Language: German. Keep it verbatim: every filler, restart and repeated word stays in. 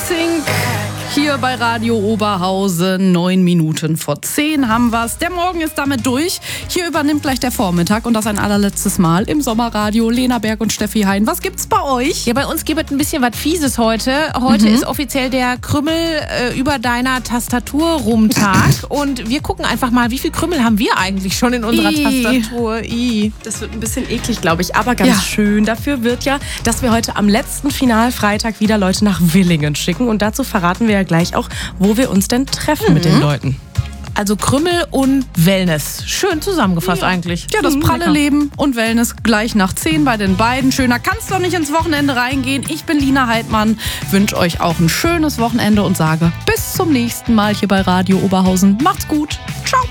NSYNC hier bei Radio Oberhausen. Neun Minuten vor zehn haben wir's. Der Morgen ist damit durch. Hier übernimmt gleich der Vormittag und das ein allerletztes Mal im Sommerradio. Lena Berg und Steffi Hein. Was gibt's bei euch? Ja, bei uns gibt es ein bisschen was Fieses heute. Heute mhm. ist offiziell der Krümmel äh, über deiner Tastatur Rumtag. Und wir gucken einfach mal, wie viel Krümmel haben wir eigentlich schon in unserer I. Tastatur. I. Das wird ein bisschen eklig, glaube ich, aber ganz Ja. schön. Dafür wird ja, dass wir heute am letzten Finalfreitag wieder Leute nach Willingen schicken. Und dazu verraten wir ja gleich auch, wo wir uns denn treffen Mhm. mit den Leuten. Also Krümmel und Wellness. Schön zusammengefasst Ja. eigentlich. Ja, das Mhm, pralle lecker. Leben und Wellness gleich nach zehn bei den beiden. Schöner kann's doch nicht ins Wochenende reingehen. Ich bin Lina Heidmann, wünsche euch auch ein schönes Wochenende und sage bis zum nächsten Mal hier bei Radio Oberhausen. Macht's gut. Ciao.